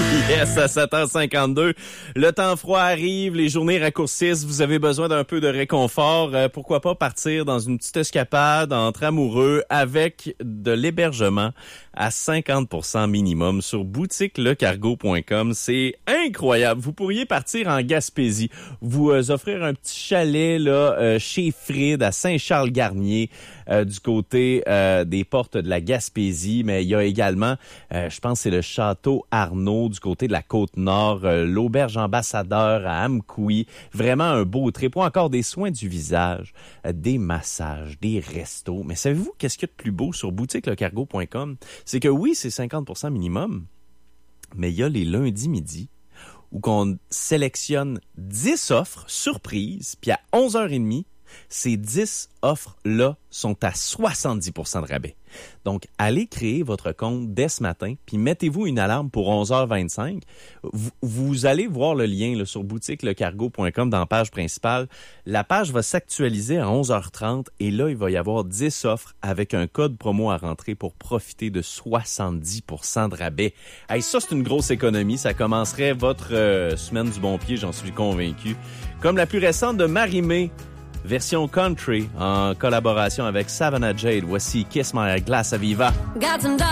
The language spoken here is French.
Yes, à 7h52. Le temps froid arrive, les journées raccourcissent, vous avez besoin d'un peu de réconfort. Pourquoi pas partir dans une petite escapade entre amoureux avec de l'hébergement à 50% minimum sur boutiquelecargo.com. C'est incroyable. Vous pourriez partir en Gaspésie, vous offrir un petit chalet là chez Fried à Saint-Charles-Garnier du côté des portes de la Gaspésie, mais il y a également, je pense que c'est le Château Arnaud du côté de la Côte-Nord, l'Auberge Ambassadeur à Amkoui. Vraiment un beau trip. Ou encore des soins du visage, des massages, des restos. Mais savez-vous qu'est-ce qu'il y a de plus beau sur boutiquelecargo.com? C'est que oui, c'est 50% minimum, mais il y a les lundis midi où qu'on sélectionne 10 offres surprises, puis à 11h30, ces 10 offres-là sont à 70% de rabais. Donc, allez créer votre compte dès ce matin, puis mettez-vous une alarme pour 11h25. Vous allez voir le lien là, sur boutiquelecargo.com dans la page principale. La page va s'actualiser à 11h30 et là, il va y avoir 10 offres avec un code promo à rentrer pour profiter de 70% de rabais. Hey, ça, c'est une grosse économie. Ça commencerait votre semaine du bon pied, j'en suis convaincu. Comme la plus récente de Marie-Mé, version country en collaboration avec Savannah Jade. Voici Kiss My Glass Aviva.